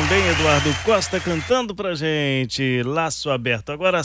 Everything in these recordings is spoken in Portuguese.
também Eduardo Costa cantando pra gente, Laço Aberto. Agora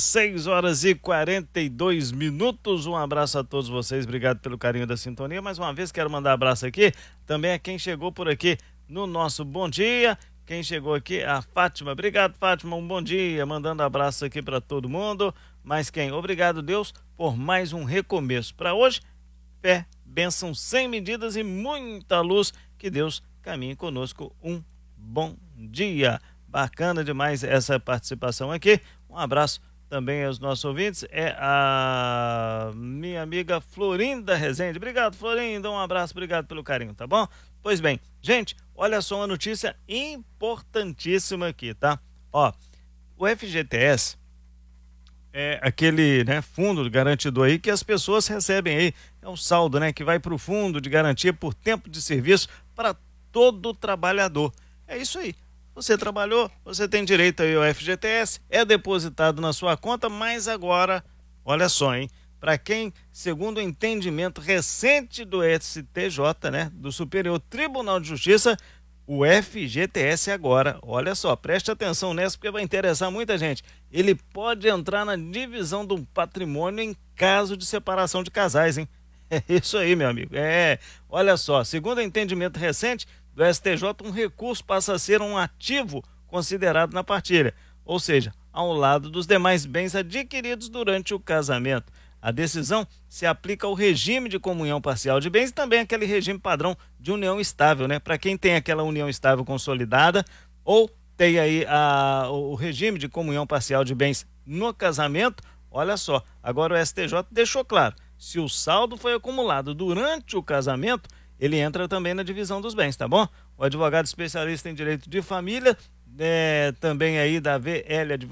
6h42. Um abraço a todos vocês, obrigado pelo carinho da sintonia. Mais uma vez quero mandar um abraço aqui, também a quem chegou por aqui no nosso bom dia. Quem chegou aqui, a Fátima. Obrigado, Fátima, um bom dia, mandando abraço aqui para todo mundo. Mas quem? Obrigado, Deus, por mais um recomeço. Para hoje, fé, bênção sem medidas e muita luz. Que Deus caminhe conosco. Um bom dia. Bacana demais essa participação aqui. Um abraço também aos nossos ouvintes. É a minha amiga Florinda Rezende. Obrigado, Florinda. Um abraço, obrigado pelo carinho, tá bom? Pois bem, gente, olha só uma notícia importantíssima aqui, tá? Ó, o FGTS é aquele, né, fundo garantidor aí que as pessoas recebem aí. É um saldo, né, que vai para o fundo de garantia por tempo de serviço para todo trabalhador. É isso aí. Você trabalhou, você tem direito aí ao FGTS, é depositado na sua conta, mas agora, olha só, hein? Para quem, segundo o entendimento recente do STJ, né, do Superior Tribunal de Justiça, o FGTS agora, olha só, preste atenção nessa porque vai interessar muita gente. Ele pode entrar na divisão do patrimônio em caso de separação de casais, hein? É isso aí, meu amigo. Olha só, segundo o entendimento recente do STJ, um recurso passa a ser um ativo considerado na partilha, ou seja, ao lado dos demais bens adquiridos durante o casamento. A decisão se aplica ao regime de comunhão parcial de bens e também aquele regime padrão de união estável, né? Para quem tem aquela união estável consolidada ou tem aí o regime de comunhão parcial de bens no casamento, olha só, agora o STJ deixou claro, se o saldo foi acumulado durante o casamento, ele entra também na divisão dos bens, tá bom? O advogado especialista em direito de família, também aí da VL Advogados,